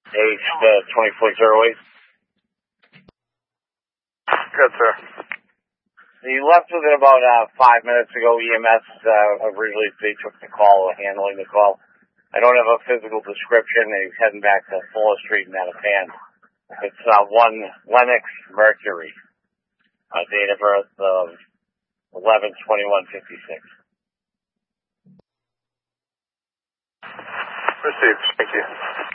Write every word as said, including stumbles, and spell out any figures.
Age uh, twenty-four oh eight. Good, sir. He left within about uh, five minutes ago. E M S uh, originally they took the call, handling the call. I don't have a physical description. He's heading back to Fuller Street in Mattapan. It's uh, one Lennox Mercury. Uh, date of birth of eleven twenty-one fifty-six. Received. Thank you.